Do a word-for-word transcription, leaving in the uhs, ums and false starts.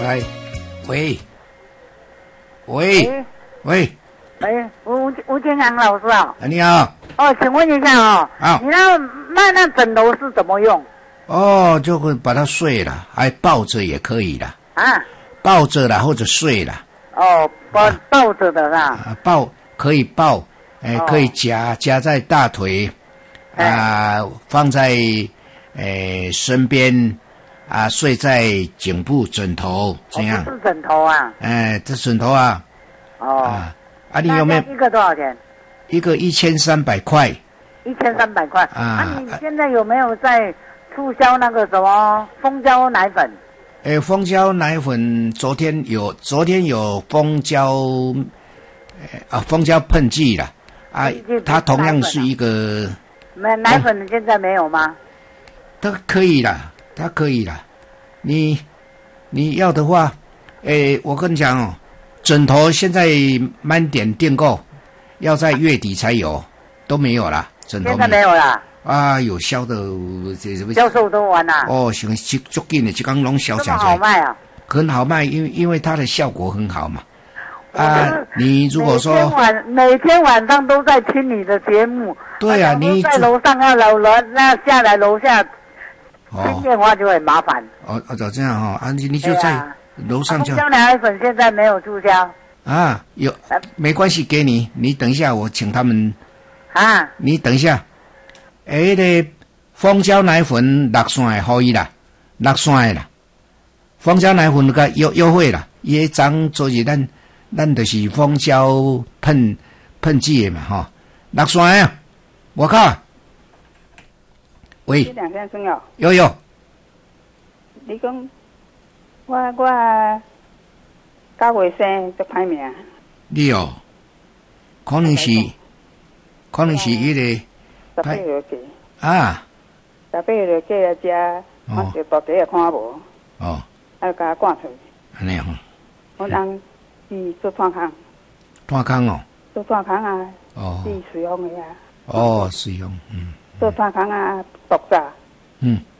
喂，喂，喂，喂， 喂，吴吴建阳老师啊， 啊，你好。 哦，请问一下哦， 好， 你那那那枕头是怎么用？ 哦，就会把它睡了，还抱着也可以啦。 啊， 抱着啦，或者睡啦。 哦，抱抱着的啦。 啊，抱可以抱，哎、 哦可以夹夹在大腿，啊、放在哎身边，啊，睡在颈部枕头这样。 哦，不是枕头啊。 哎，这枕头啊， 哦。 啊啊，你有没有那一个多少钱？ 一个一千三百块？ 一千三百块。 啊啊，你现在有没有在促销那个什么蜂胶奶粉？ 诶，蜂胶奶粉昨天有，昨天有蜂胶，呃啊，蜂胶喷剂啦，啊，它同样是一个， 没奶粉现在没有吗？ 它可以啦，它可以啦，你你要的话，诶，我跟你讲哦，枕头现在满点订购，要在月底才有，都没有啦，枕头现在没有啦。 啊，有销的，这什么销售都完了。 哦，行，足足紧的，这刚拢销这么好卖啊？ 很好卖，因为因为它的效果很好嘛。啊，你如果说每天晚每天晚上都在听你的节目， 对啊，你在楼上要楼楼那下来楼下听电话就很麻烦。 哦哦，就这样哈、哦，啊，你你就在楼上就。 蜂胶奶粉现在没有促销啊，有没关系，给你，你等一下，我请他们啊， 你等一下。诶，那个蜂胶奶粉六线的可以啦，六线的啦。蜂胶奶粉那个优优惠啦，伊迄张做是咱咱就是蜂胶喷喷剂的嘛吼，六线的啊，我靠！喂， 两先生哦， 有有， 你讲我我九月生就歹命， 你哦，可能是可能是伊个。 十八月过， 啊， 十八月过来遮，我就到底也看无， 哦， 还甲我赶出去。 安尼吼， 我人是做炭坑， 炭坑哦， 做炭坑啊， 哦， 是水用的啊， 哦，水用，嗯， 做炭坑啊，毒炸， 嗯，